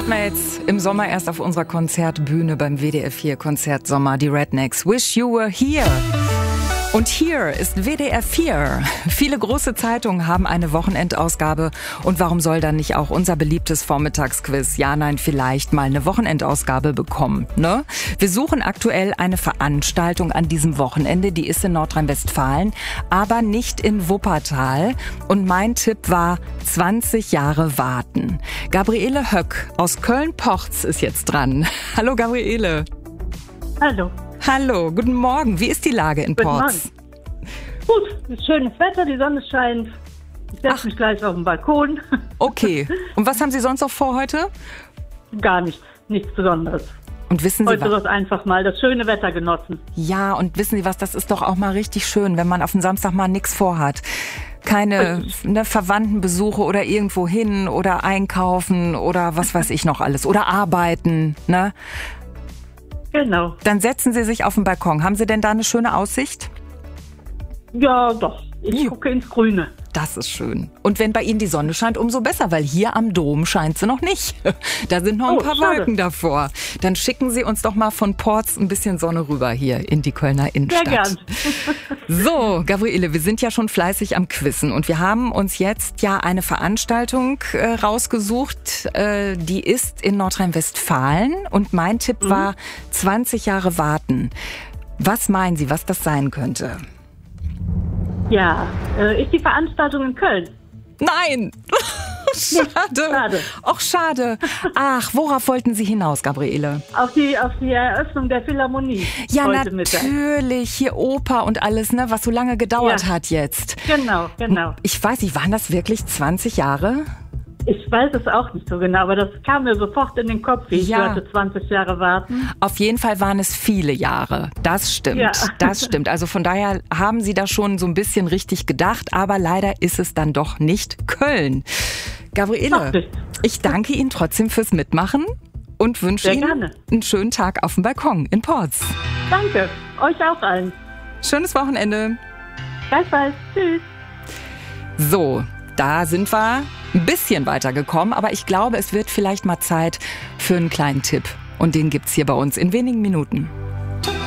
hört man jetzt im Sommer erst auf unserer Konzertbühne beim WDR 4 Konzert Sommer, die Rednecks. Wish You Were Here. Und hier ist WDR 4. Viele große Zeitungen haben eine Wochenendausgabe. Und warum soll dann nicht auch unser beliebtes Vormittagsquiz Ja, Nein, vielleicht mal eine Wochenendausgabe bekommen, ne? Wir suchen aktuell eine Veranstaltung an diesem Wochenende. Die ist in Nordrhein-Westfalen, aber nicht in Wuppertal. Und mein Tipp war 20 Jahre warten. Gabriele Höck aus Köln-Porz ist jetzt dran. Hallo Gabriele. Hallo. Hallo, guten Morgen. Wie ist die Lage in Porz? Gut, schönes Wetter, die Sonne scheint. Ich setze mich gleich auf den Balkon. Okay. Und was haben Sie sonst noch vor heute? Gar nichts, nichts Besonderes. Und wissen Sie heute wird einfach mal das schöne Wetter genossen. Ja, und wissen Sie was, das ist doch auch mal richtig schön, wenn man auf den Samstag mal nichts vorhat. Keine Verwandtenbesuche oder irgendwo hin oder einkaufen oder was weiß ich noch alles. Oder arbeiten, ne? Genau. Dann setzen Sie sich auf den Balkon. Haben Sie denn da eine schöne Aussicht? Ja, doch. Ich gucke ins Grüne. Das ist schön. Und wenn bei Ihnen die Sonne scheint, umso besser, weil hier am Dom scheint sie noch nicht. Da sind noch ein paar Wolken davor. Dann schicken Sie uns doch mal von Porz ein bisschen Sonne rüber hier in die Kölner Innenstadt. Sehr gern. So, Gabriele, wir sind ja schon fleißig am Quizzen und wir haben uns jetzt ja eine Veranstaltung rausgesucht, die ist in Nordrhein-Westfalen und mein Tipp war 20 Jahre warten. Was meinen Sie, was das sein könnte? Ja, ist die Veranstaltung in Köln? Nein! Schade. Ach, schade. Ach, worauf wollten Sie hinaus, Gabriele? Auf die Eröffnung der Philharmonie. Ja, heute natürlich. Hier Oper und alles, ne, was so lange gedauert hat jetzt. Genau. Ich weiß nicht, waren das wirklich 20 Jahre? Ich weiß es auch nicht so genau, aber das kam mir sofort in den Kopf, wie ich hörte 20 Jahre warten. Auf jeden Fall waren es viele Jahre. Das stimmt, das stimmt. Also von daher haben Sie da schon so ein bisschen richtig gedacht, aber leider ist es dann doch nicht Köln. Gabriele, ich danke Ihnen trotzdem fürs Mitmachen und wünsche Ihnen einen schönen Tag auf dem Balkon in Porz. Danke, euch auch allen. Schönes Wochenende. Gleichfalls, tschüss. So, da sind wir ein bisschen weitergekommen, aber ich glaube, es wird vielleicht mal Zeit für einen kleinen Tipp. Und den gibt's hier bei uns in wenigen Minuten.